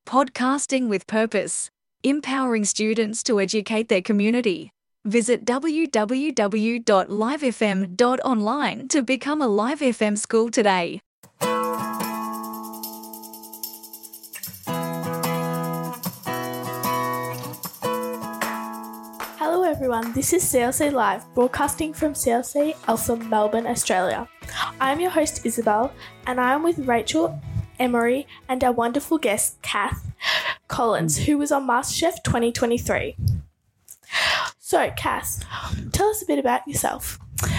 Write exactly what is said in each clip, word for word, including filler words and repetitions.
Podcasting with Purpose, empowering students to educate their community. Visit w w w dot live f m dot online to become a Live F M school today. Hello everyone, this is C L C Live, broadcasting from C L C Eltham, Melbourne, Australia. I'm your host Isabel, and I am with Rachel, Emery, and our wonderful guest, Kath Collins, who was on MasterChef twenty twenty-three. So, Kath, tell us a bit about yourself.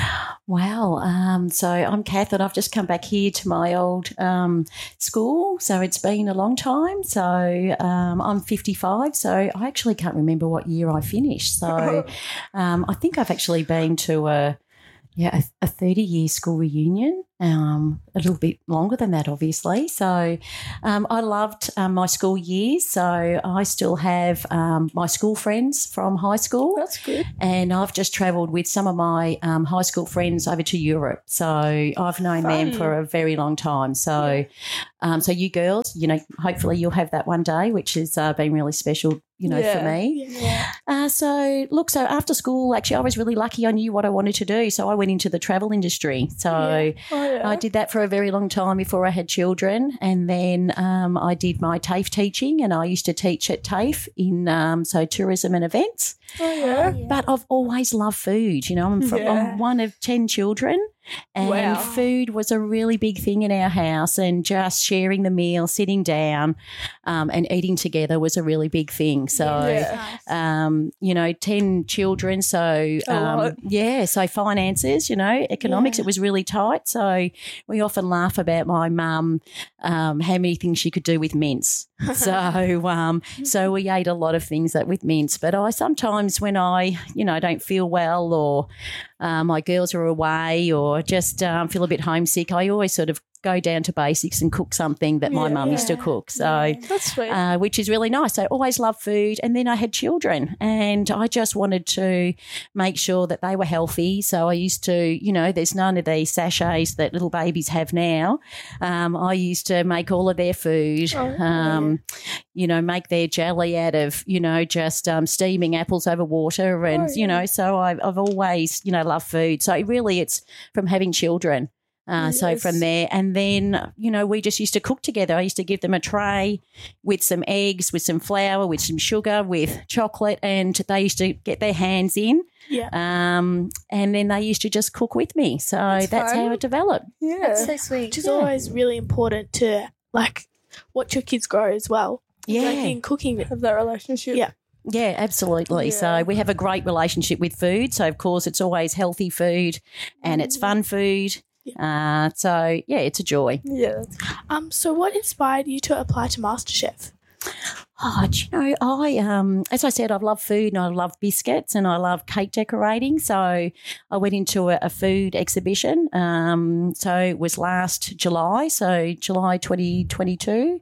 Wow. Um, so I'm Kath, and I've just come back here to my old um, school. So it's been a long time. So um, I'm fifty-five. So I actually can't remember what year I finished. So um, I think I've actually been to a yeah a thirty-year school reunion. Um, a little bit longer than that, obviously. So um, I loved um, my school years. So I still have um, my school friends from high school. That's good. And I've just travelled with some of my um, high school friends over to Europe. So I've known Fun. them for a very long time. So, Yeah. um, so you girls, you know, hopefully you'll have that one day, which has uh, been really special, you know, Yeah. for me. Yeah. Uh, so, look, so after school, actually, I was really lucky. I knew what I wanted to do. So I went into the travel industry. So Yeah. Oh, yeah. I did that for a very long time before I had children. And then um, I did my TAFE teaching, and I used to teach at TAFE in, um, so tourism and events. Oh, yeah. But I've always loved food. You know, I'm, from, Yeah. I'm one of ten children. And Wow. food was a really big thing in our house, and just sharing the meal, sitting down um, and eating together was a really big thing. So, Yeah. um, you know, ten children. So, A um, lot. yeah, so finances, you know, economics, Yeah. it was really tight. So we often laugh about my mum, um, how many things she could do with mince. So, um, so we ate a lot of things that with mince. But I sometimes, when I, you know, don't feel well, or uh, my girls are away, or just um, feel a bit homesick, I always sort of go down to basics and cook something that my Yeah. mum used to cook. So, That's sweet. uh, which is really nice. I always loved food. And then I had children, and I just wanted to make sure that they were healthy. So I used to, you know, there's none of these sachets that little babies have now. Um, I used to make all of their food, Oh, um, you know, make their jelly out of, you know, just um, steaming apples over water. And, Oh, yeah. you know, so I've, I've always, you know, loved food. So really it's from having children. Uh, So Yes. from there, and then, you know, we just used to cook together. I used to give them a tray with some eggs, with some flour, with some sugar, with chocolate, and they used to get their hands in, Yeah. um, and then they used to just cook with me. So That's that's, how fun. it developed. Yeah. That's so sweet. Which is Yeah. always really important to, like, watch your kids grow as well. Yeah. Like in cooking with Of that relationship. Yeah. Yeah, absolutely. Yeah. So we have a great relationship with food. So, of course, it's always healthy food and it's fun food. Uh, so, yeah, it's a joy. Yeah. Um. So, what inspired you to apply to MasterChef? Oh, do you know, I, um, as I said, I love food and I love biscuits and I love cake decorating. So I went into a, a food exhibition. Um, so it was last July, so July twenty twenty-two.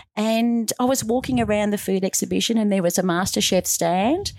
And I was walking around the food exhibition and there was a MasterChef stand,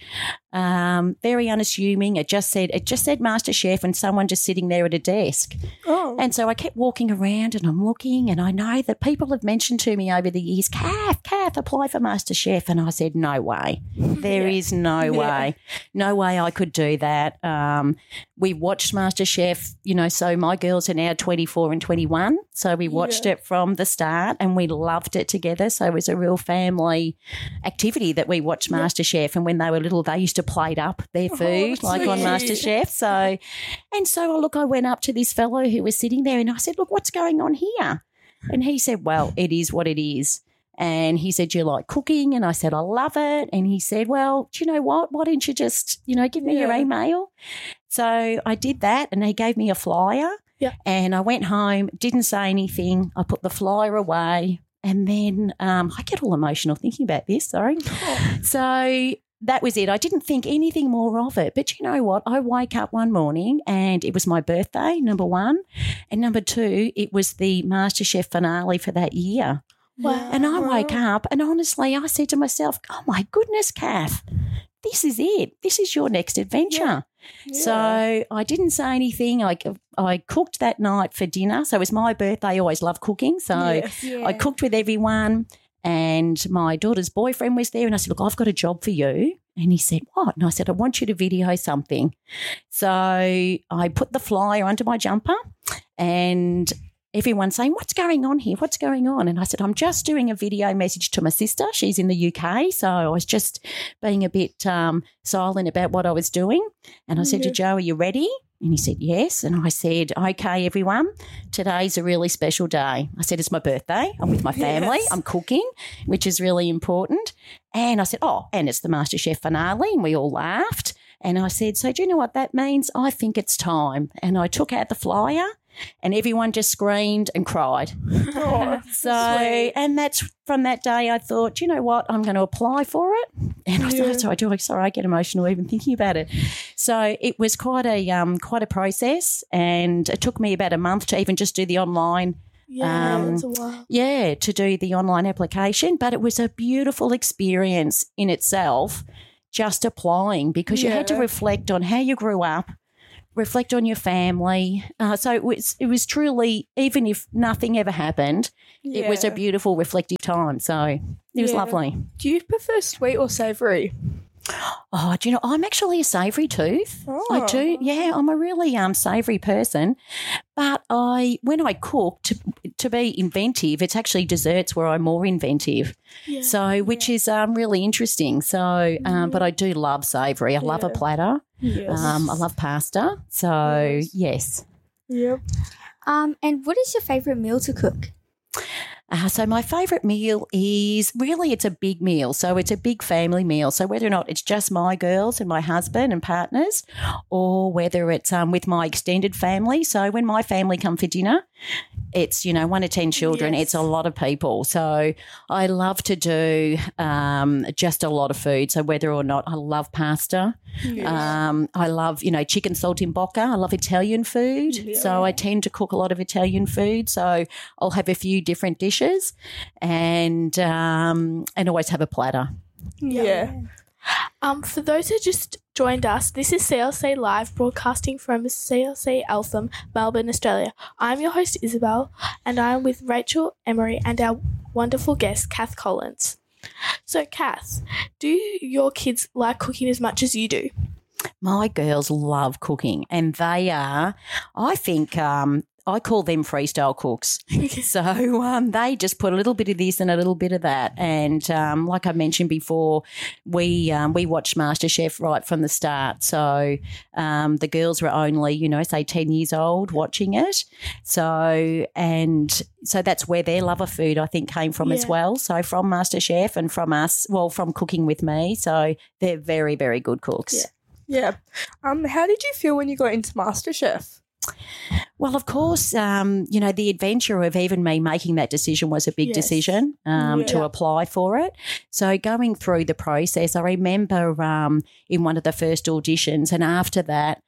um, very unassuming. It just said, it just said MasterChef and someone just sitting there at a desk. Oh. And so I kept walking around and I'm looking, and I know that people have mentioned to me over the years, Kath, Kath, apply for MasterChef. And I said, no way. There Yeah. is no Yeah. way. No way I could do that. Um, we watched MasterChef, you know, so my girls are now twenty-four and twenty-one. So we watched Yeah. it from the start and we loved it together. So it was a real family activity that we watched MasterChef. And when they were little, they used to plate up their food, that's like so on cute. MasterChef. So, and so, look, I went up to this fellow who was sitting there and I said, look, what's going on here? And he said, well, it is what it is. And he said, do you like cooking? And I said, I love it. And he said, well, do you know what? Why don't you just, you know, give me your Yeah. email? So I did that and he gave me a flyer. Yeah. And I went home, didn't say anything. I put the flyer away. And then um, I get all emotional thinking about this, sorry. So that was it. I didn't think anything more of it. But you know what? I wake up one morning and it was my birthday, number one. And number two, it was the MasterChef finale for that year. Wow. And I woke up and honestly, I said to myself, oh, my goodness, Kath, this is it. This is your next adventure. So I didn't say anything. I, I cooked that night for dinner. So it was my birthday. I always love cooking. So Yes. I cooked with everyone. and my daughter's boyfriend was there, and I said, look, I've got a job for you. And he said, what? And I said, I want you to video something. So I put the flyer under my jumper, and everyone's saying, what's going on here? What's going on? And I said, I'm just doing a video message to my sister. She's in the U K. So I was just being a bit um, silent about what I was doing. And I said Yeah. to Joe, are you ready? And he said, yes. And I said, okay, everyone, today's a really special day. I said, it's my birthday. I'm with my family. Yes. I'm cooking, which is really important. And I said, oh, and it's the MasterChef finale. And we all laughed. And I said, so do you know what that means? I think it's time. And I took out the flyer, and everyone just screamed and cried. Oh, So, sweet. and that's from that day I thought, you know what, I'm going to apply for it. And I Yeah. thought, sorry, I do, sorry, I get emotional even thinking about it. So it was quite a um, quite a process, and it took me about a month to even just do the online. Yeah, um, that's a while. Yeah, to do the online application. But it was a beautiful experience in itself, just applying, because you had to Yeah. reflect on how you grew up, reflect on your family. Uh, so it was it was truly, even if nothing ever happened, it was a Yeah. beautiful reflective time. So it was Yeah. lovely. Do you prefer sweet or savoury? Oh, do you know, I'm actually a savoury tooth. I Oh. do. Yeah, I'm a really um savoury person. But I, when I cook, to, to be inventive, it's actually desserts where I'm more inventive. Yeah. So, which is um really interesting. So, um, but I do love savoury. I love a Yeah. platter. Yes. Um, I love pasta. So, yes. Yep. Um, and what is your favourite meal to cook? Uh, so my favourite meal is really, it's a big meal. So it's a big family meal. So whether or not it's just my girls and my husband and partners, or whether it's um, with my extended family. So when my family come for dinner, it's, you know, one to ten children. Yes. It's a lot of people. So I love to do um, just a lot of food. So whether or not I love pasta, um, I love, you know, chicken saltimbocca. I love Italian food. Yeah. So I tend to cook a lot of Italian food. So I'll have a few different dishes, and um, and always have a platter. Yeah. Um, for those who just joined us, this is C L C Live, broadcasting from C L C Eltham, Melbourne, Australia. I'm your host, Isabel, and I'm with Rachel, Emery, and our wonderful guest, Kath Collins. So, Kath, do your kids like cooking as much as you do? My girls love cooking, and they are, I think, um, I call them freestyle cooks. So um, they just put a little bit of this and a little bit of that. And um, like I mentioned before, we um, we watched MasterChef right from the start. So um, the girls were only, you know, say ten years old watching it. So and so that's where their love of food, I think, came from as Yeah. well. So from MasterChef and from us, well, from cooking with me. So they're very, very good cooks. Yeah. Yeah. Um, how did you feel when you got into MasterChef? Well, of course, um, you know, the adventure of even me making that decision was a big Yes. decision um, to Yeah. apply for it. So going through the process, I remember um, in one of the first auditions, and after that,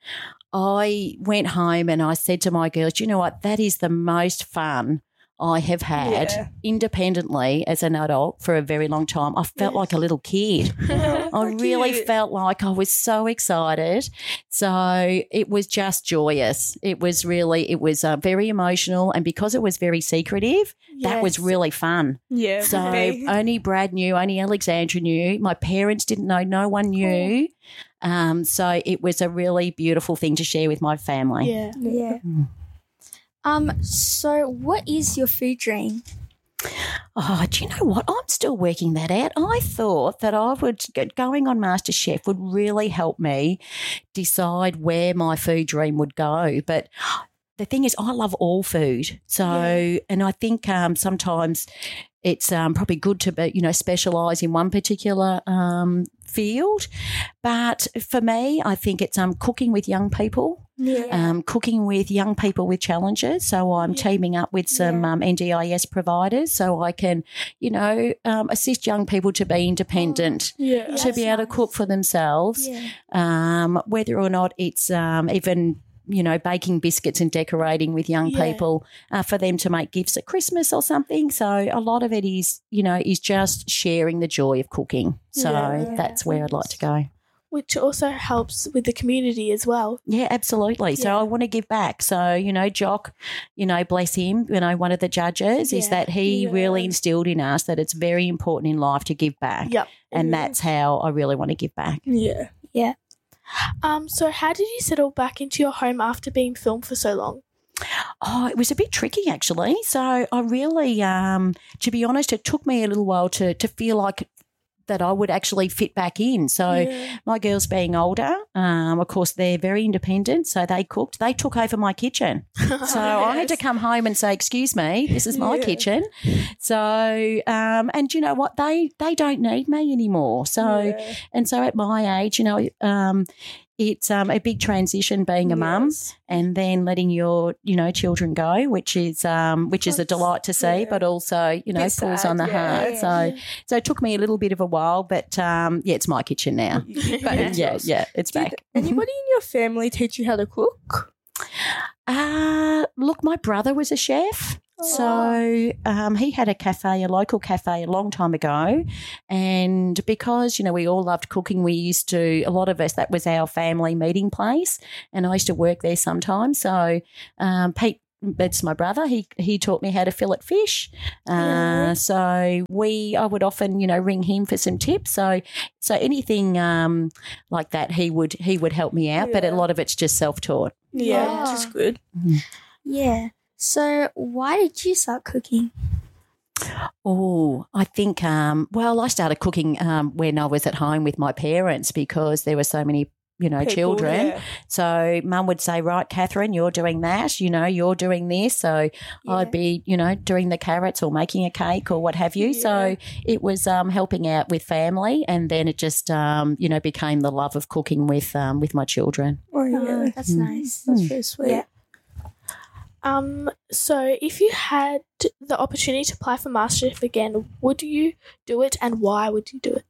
I went home and I said to my girls, you know what, that is the most fun I have had Yeah. independently as an adult for a very long time. I felt like a little kid. I really cute. felt like I was so excited. So it was just joyous. It was really, it was uh, very emotional. And because it was very secretive, that was Yes. really fun. Yeah. So me. only Brad knew, only Alexandra knew. My parents didn't know, no one knew. Um, so it was a really beautiful thing to share with my family. Yeah. Yeah. Um, so what is your food dream? Oh, do you know what? I'm still working that out. I thought that I would going on MasterChef would really help me decide where my food dream would go. But the thing is, I love all food. So, Yeah. and I think um, sometimes it's um, probably good to be, you know, specialise in one particular um, field. But for me, I think it's um, cooking with young people. Yeah. Um, cooking with young people with challenges. So I'm teaming up with some um, N D I S providers so I can, you know, um, assist young people to be independent, Yeah. to be able to cook for themselves, Yeah. um, whether or not it's um, even, you know, baking biscuits and decorating with young Yeah. people uh, for them to make gifts at Christmas or something. So a lot of it is, you know, is just sharing the joy of cooking. So Yeah. that's where I'd like to go. which also helps with the community as well. Yeah, absolutely. So Yeah. I want to give back. So, you know, Jock, you know, bless him, you know, one of the judges is Yeah. that he Yeah. really instilled in us that it's very important in life to give back. Yep. And that's how I really want to give back. Yeah. Um, so how did you settle back into your home after being filmed for so long? Oh, it was a bit tricky actually. So I really, um, to be honest, it took me a little while to to feel like that I would actually fit back in. So Yeah. my girls being older, um, of course, they're very independent, so they cooked. They took over my kitchen. So I had to come home and say, excuse me, this is my Yeah. kitchen. So, um, and you know what? They they don't need me anymore. So, Yeah. and so at my age, you know, um, it's um, a big transition being a mum Yes. and then letting your, you know, children go, which is um, which is a That's- delight to see, yeah. but also, you know, Bit pulls sad, on the yeah. heart. So, so it took me a little bit of a while, but um, yeah, it's my kitchen now. But yeah, yeah, it's Did back. anybody in your family teach you how to cook? Uh, look, my brother was a chef. So um, he had a cafe, a local cafe, a long time ago. And because, you know, we all loved cooking, we used to, a lot of us, that was our family meeting place. And I used to work there sometimes. So um, Pete, that's my brother, he he taught me how to fillet fish. Uh, Yeah. So we, I would often, you know, ring him for some tips. So so anything um, like that, he would he would help me out. But a Yeah. lot of it's just self-taught. Yeah, Yeah. which is good. Yeah. So why did you start cooking? Oh, I think, um, well, I started cooking um, when I was at home with my parents because there were so many, you know, People, children. yeah. So mum would say, right, Catherine, you're doing that, you know, you're doing this. So Yeah. I'd be, you know, doing the carrots or making a cake or what have you. Yeah. So it was um, helping out with family, and then it just, um, you know, became the love of cooking with um, with my children. Oh, yeah. Oh, that's Mm. nice. That's very sweet. Yeah. Um, so if you had the opportunity to apply for MasterChef again, would you do it, and why would you do it?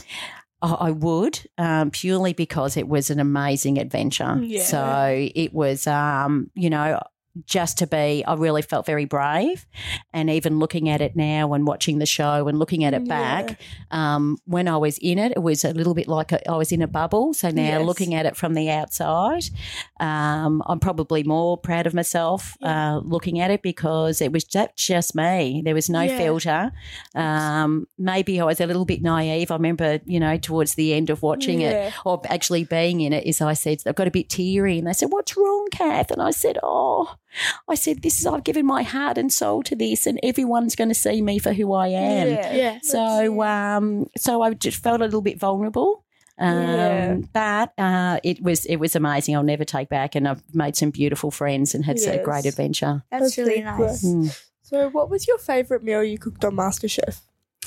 I I would, um, purely because it was an amazing adventure. Yeah. So it was, um, you know, just to be, I really felt very brave. And even looking at it now and watching the show and looking at it back, um, when I was in it, it was a little bit like a, I was in a bubble. So now Yes. looking at it from the outside, um, I'm probably more proud of myself uh, looking at it because it was ju- just me. There was no Yeah. filter. Um, maybe I was a little bit naive. I remember, you know, towards the end of watching Yeah. it or actually being in it, is I said, I got a bit teary and they said, what's wrong, Kath? And I said, oh, I said, this is, I've given my heart and soul to this and everyone's going to see me for who I am. Yeah. Yeah. So, um, so I just felt a little bit vulnerable. Um, Yeah. but uh, it was it was amazing. I'll never take back, and I've made some beautiful friends and had a Yes. great adventure. That's, That's really very cool. nice. Mm. So, what was your favourite meal you cooked on MasterChef?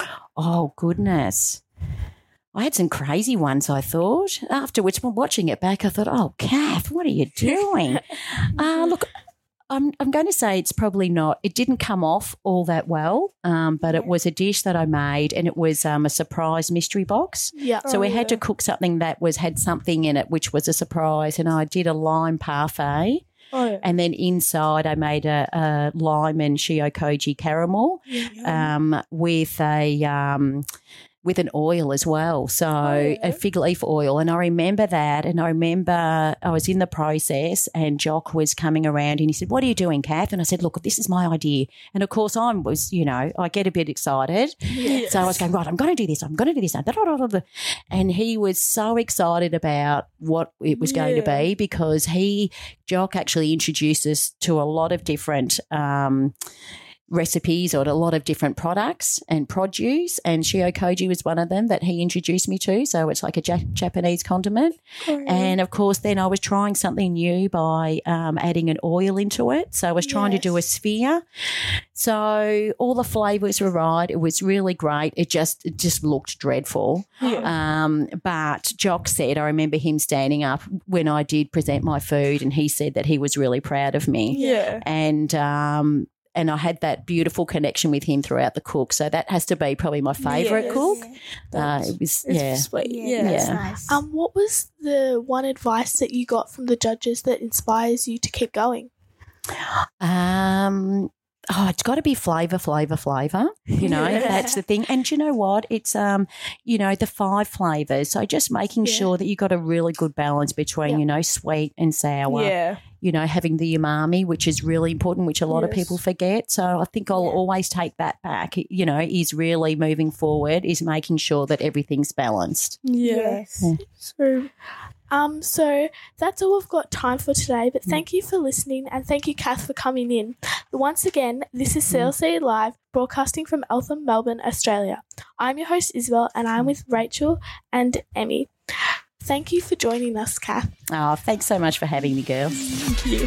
Oh goodness, I had some crazy ones. I thought afterwards, when watching it back, I thought, "Oh, Kath, what are you doing?" uh, look. I'm I'm going to say it's probably not. It didn't come off all that well, um, but it was a dish that I made, and it was um, a surprise mystery box. Yeah. So Oh, we had to yeah. cook something that was had something in it, which was a surprise. And I did a lime parfait, Oh, yeah. and then inside I made a, a lime and shiokoji caramel um, with a. Um, with an oil as well, so yeah. a fig leaf oil. And I remember that, and I remember I was in the process and Jock was coming around and he said, what are you doing, Kath? And I said, look, this is my idea. And of course I was, you know, I get a bit excited. Yes. So I was going, right, I'm going to do this, I'm going to do this. And he was so excited about what it was going to Yeah. be because he, Jock actually introduced us to a lot of different um recipes or a lot of different products and produce, and shiokoji was one of them that he introduced me to. So it's like a ja- Japanese condiment. Oh, And of course, then I was trying something new by um, adding an oil into it. So I was trying to do a Yes. sphere. So all the flavors were right. It was really great. It just it just looked dreadful. Yeah. Um, but Jock said, I remember him standing up when I did present my food, and he said that he was really proud of me. Yeah. And um, and I had that beautiful connection with him throughout the cook. So that has to be probably my favourite Yes. cook. Uh, That's- it was, It's yeah. sweet. Yeah, Yeah. that's Yeah. nice. Um, what was the one advice that you got from the judges that inspires you to keep going? Um, Oh, it's got to be flavour, flavour, flavour. You know, Yeah. that's the thing. And do you know what? It's, um, you know, the five flavours. So just making Yeah. sure that you've got a really good balance between, Yeah. you know, sweet and sour. Yeah. You know, having the umami, which is really important, which a lot of Yes. people forget. So I think I'll Yeah. always take that back, you know, is really moving forward, is making sure that everything's balanced. Yeah. Yes. So, um, so that's all we've got time for today. But thank you for listening, and thank you, Kath, for coming in. Once again, this is C L C Live, broadcasting from Eltham, Melbourne, Australia. I'm your host, Isabel, and I'm with Rachel and Emmy. Thank you for joining us, Kath. Oh, thanks so much for having me, girls. Thank you.